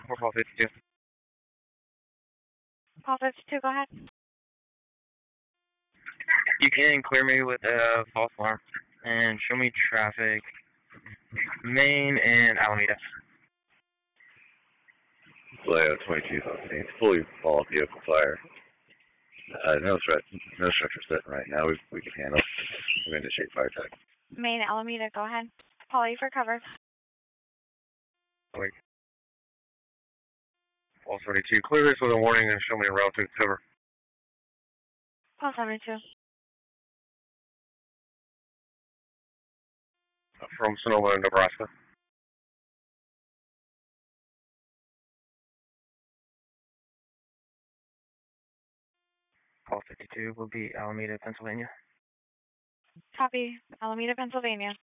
For Paul 52. Paul 52, go ahead. You can clear me with a false alarm and show me traffic, Main and Alameda. Layout 22, fully all vehicle fire. No structure set right now. We can handle. We initiate fire attack. Main, Alameda, go ahead. Polly for cover. Wait. Paul 32, clear this with a warning and show me a route to cover. Paul 72. From Sonoma, Nebraska. Paul 52 will be Alameda, Pennsylvania. Copy. Alameda, Pennsylvania.